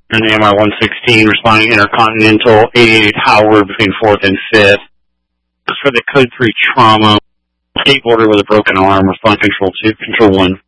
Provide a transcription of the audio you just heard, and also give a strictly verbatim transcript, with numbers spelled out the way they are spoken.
and A M I one sixteen responding Intercontinental, eighty-eight Howard between fourth and fifth. For the code three trauma, skateboarder with a broken arm, respond control two, control one.